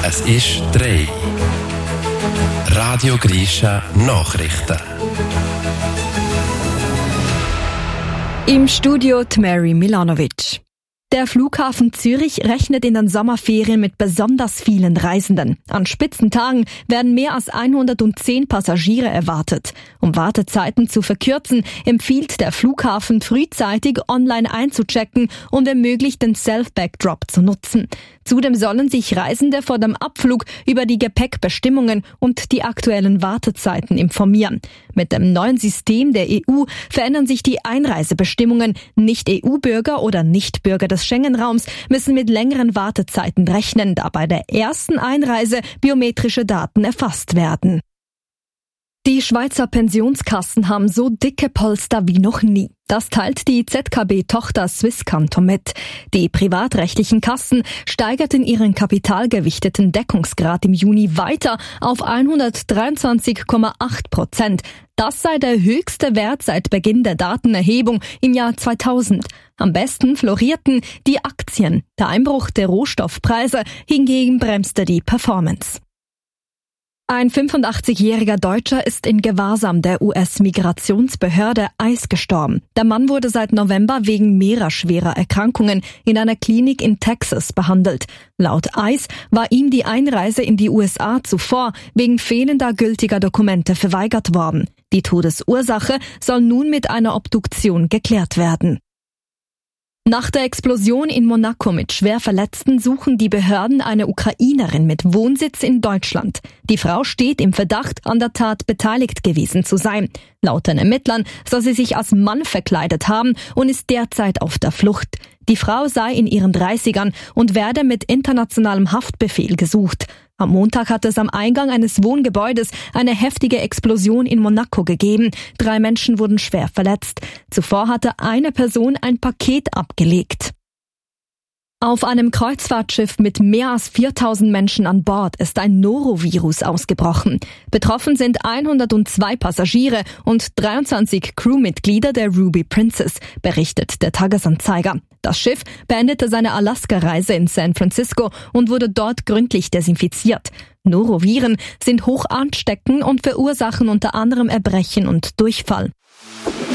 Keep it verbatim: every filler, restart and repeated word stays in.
Es ist drei. Radio Grisha Nachrichten. Im Studio Mary Milanovic. Der Flughafen Zürich rechnet in den Sommerferien mit besonders vielen Reisenden. An Spitzentagen werden mehr als hundertzehn Passagiere erwartet. Um Wartezeiten zu verkürzen, empfiehlt der Flughafen frühzeitig online einzuchecken und wenn möglich den Self-Backdrop zu nutzen. Zudem sollen sich Reisende vor dem Abflug über die Gepäckbestimmungen und die aktuellen Wartezeiten informieren. Mit dem neuen System der E U verändern sich die Einreisebestimmungen. Nicht-E U-Bürger oder Nichtbürger des Schengen-Raums müssen mit längeren Wartezeiten rechnen, da bei der ersten Einreise biometrische Daten erfasst werden. Die Schweizer Pensionskassen haben so dicke Polster wie noch nie. Das teilt die Z K B-Tochter Swisscanto mit. Die privatrechtlichen Kassen steigerten ihren kapitalgewichteten Deckungsgrad im Juni weiter auf hundertdreiundzwanzig Komma acht Prozent. Das sei der höchste Wert seit Beginn der Datenerhebung im Jahr zweitausend. Am besten florierten die Aktien. Der Einbruch der Rohstoffpreise hingegen bremste die Performance. Ein fünfundachtzigjähriger Deutscher ist in Gewahrsam der U S-Migrationsbehörde I C E gestorben. Der Mann wurde seit November wegen mehrerer schwerer Erkrankungen in einer Klinik in Texas behandelt. Laut I C E war ihm die Einreise in die U S A zuvor wegen fehlender gültiger Dokumente verweigert worden. Die Todesursache soll nun mit einer Obduktion geklärt werden. Nach der Explosion in Monaco mit schwer Verletzten suchen die Behörden eine Ukrainerin mit Wohnsitz in Deutschland. Die Frau steht im Verdacht, an der Tat beteiligt gewesen zu sein. Laut den Ermittlern soll sie sich als Mann verkleidet haben und ist derzeit auf der Flucht. Die Frau sei in ihren dreißigern und werde mit internationalem Haftbefehl gesucht. Am Montag hat es am Eingang eines Wohngebäudes eine heftige Explosion in Monaco gegeben. Drei Menschen wurden schwer verletzt. Zuvor hatte eine Person ein Paket abgelegt. Auf einem Kreuzfahrtschiff mit mehr als viertausend Menschen an Bord ist ein Norovirus ausgebrochen. Betroffen sind hundertzwei Passagiere und dreiundzwanzig Crewmitglieder der Ruby Princess, berichtet der Tagesanzeiger. Das Schiff beendete seine Alaska-Reise in San Francisco und wurde dort gründlich desinfiziert. Noroviren sind hoch ansteckend und verursachen unter anderem Erbrechen und Durchfall.